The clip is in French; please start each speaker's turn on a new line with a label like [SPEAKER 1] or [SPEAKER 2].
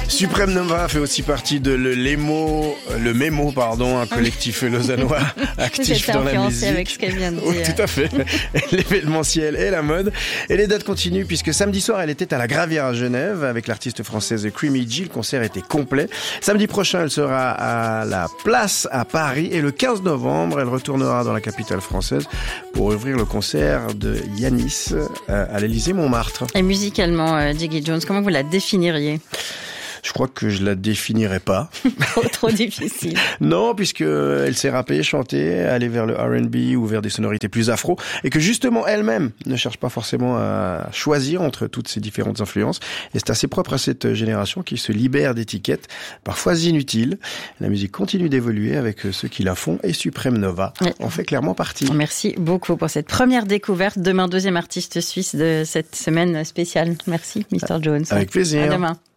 [SPEAKER 1] Supreme Nova fait aussi partie de le Mémo, un collectif lausannois actif dans la musique.
[SPEAKER 2] Avec ce qu'elle vient de dire.
[SPEAKER 1] Oui, tout à fait. L'événementiel et la mode. Et les dates continuent puisque samedi soir, elle était à la Gravière à Genève avec l'artiste française Creamy G. Le concert était complet. Samedi prochain, elle sera à la Place à Paris et le 15 novembre, elle retournera dans la capitale française pour ouvrir le concert de Yanis à l'Élysée-Montmartre.
[SPEAKER 2] Et musicalement, Diggy Jones, comment vous la définiriez ?
[SPEAKER 1] Je crois que je la définirais pas.
[SPEAKER 2] Trop difficile.
[SPEAKER 1] Non, puisque elle s'est rappée, chantée, aller vers le R&B ou vers des sonorités plus afro, et que justement elle-même ne cherche pas forcément à choisir entre toutes ces différentes influences. Et c'est assez propre à cette génération qui se libère d'étiquettes parfois inutiles. La musique continue d'évoluer avec ceux qui la font, et Supreme Nova en fait clairement partie.
[SPEAKER 2] Merci beaucoup pour cette première découverte. Demain, deuxième artiste suisse de cette semaine spéciale. Merci, Mr. Jones.
[SPEAKER 1] Avec plaisir.
[SPEAKER 2] À demain.